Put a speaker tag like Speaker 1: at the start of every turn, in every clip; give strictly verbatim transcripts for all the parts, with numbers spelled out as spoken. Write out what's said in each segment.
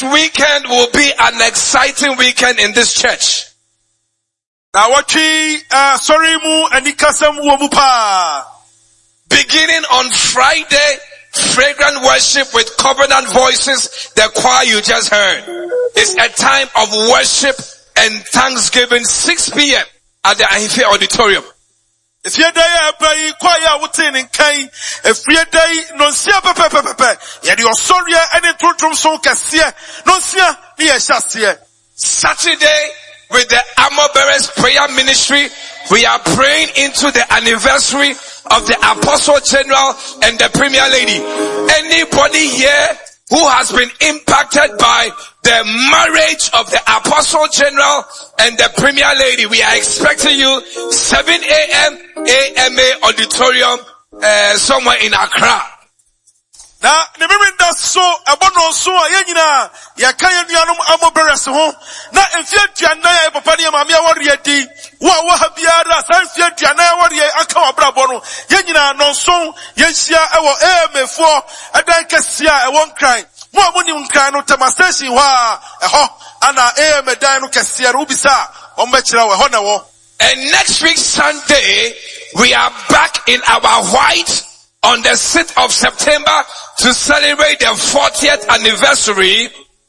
Speaker 1: Next weekend will be an exciting weekend in this church.
Speaker 2: Na wachi sorry mu anikasam wo mu pa.
Speaker 1: Beginning on Friday, fragrant worship with covenant voices, the choir you just heard. It's a time of worship and thanksgiving, six p.m. at the Ahifia Auditorium.
Speaker 2: If you day by choir wutin in kai, if you day non sia pepe pepe, yadi osoria any tutrum so kasia, non sia ni eshasia.
Speaker 1: Saturday, with the Armor Bearers Prayer Ministry, we are praying into the anniversary of the Apostle General and the Premier Lady. Anybody here who has been impacted by the marriage of the Apostle General and the Premier Lady, we are expecting you seven a.m. A M A Auditorium uh, somewhere in Accra.
Speaker 2: Na nemenda so abono so yenyina yakaya nuanum amoberes ho na enfia duana ya papa ne maame awore di wa wa ha biara san fia duana ya awore aka wabrabo no yenyina no so yenhia ewo emefo adan kasia ewo nkran mo amuni nkran no tamastation ho a eho ana emedan no kasia ro bisa o mekira we ho na wo.
Speaker 1: And next week Sunday we are back in our white on the sixth of September to celebrate the fortieth anniversary.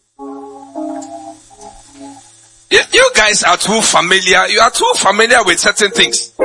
Speaker 1: You, you guys are too familiar. You are too familiar with certain things.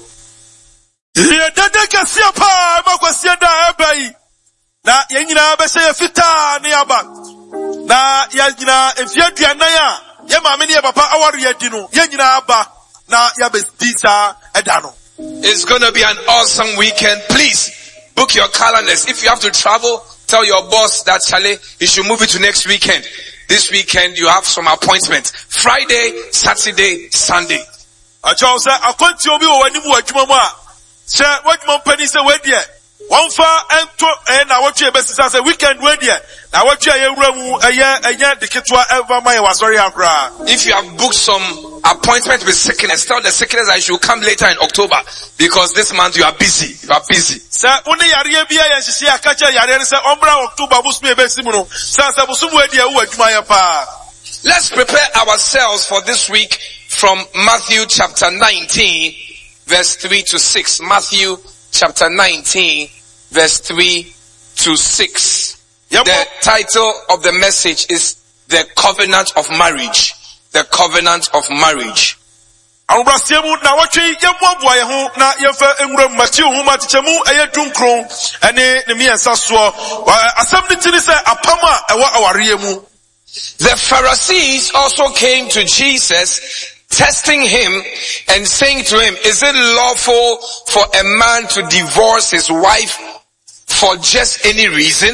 Speaker 2: Na yenyina be say fita ne aba na yenyina efia duana ya ye maame ne papa aware adi no yenyina aba na ya be disa eda no.
Speaker 1: It's going to be an awesome weekend. Please book your calendars. If you have to travel, tell your boss that Charlie, you should move it to next weekend. This weekend you have some appointments. Friday, Saturday, Sunday.
Speaker 2: Acho say akonti obi wo wani mu adwuma mu a. Se wadwuma pani se we de. One fa ento eh na wotwe be sisa say weekend we de. Na wotwe ayewura mu eye eye de ketwa ever my wasori akra.
Speaker 1: If you have booked some appointment with sickness, tell the sickness I should come later in October because this month you are busy. You are busy.
Speaker 2: Sir, only yare bia ya hihye akacha yare ne say ombra October busu e besi mu no. Sir, sir busu mu adi e wo adwuma ya pa.
Speaker 1: Let's prepare ourselves for this week from Matthew chapter nineteen verse three to six. Matthew chapter nineteen verse three to six. Yep. The title of the message is The Covenant of Marriage. The Covenant of Marriage.
Speaker 2: Awrasiemu na watwe yemwabwa ye ho na yefa enwura machi ho matichemu eyedunkron ene ne miensa so asem ne tiri se apama ewo awareyemu.
Speaker 1: The Pharisees also came to Jesus, testing him and saying to him, is it lawful for a man to divorce his wife for just any reason?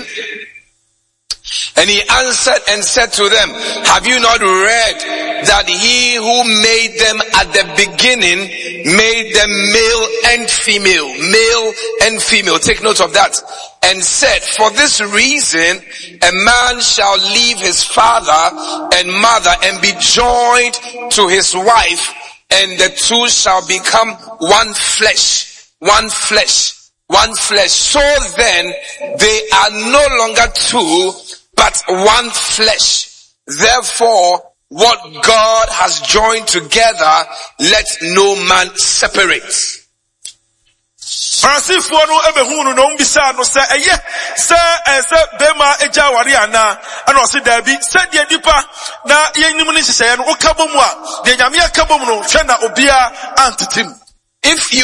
Speaker 1: And he answered and said to them, have you not read that he who made them at the beginning made them male and female, male and female, take note of that, and said, for this reason a man shall leave his father and mother and be joined to his wife, and the two shall become one flesh, one flesh, one flesh. So then they are no longer two, but one flesh. Therefore, what God has joined together, let no man separate.
Speaker 2: Francis wonu ebehunu no mbisa no se eye se ese bema eja ware ana ana o se dabi se de dipa na yenim ni hyehyɛ no okabom a de nyame akabom no hwɛ na obia antetem.
Speaker 1: If you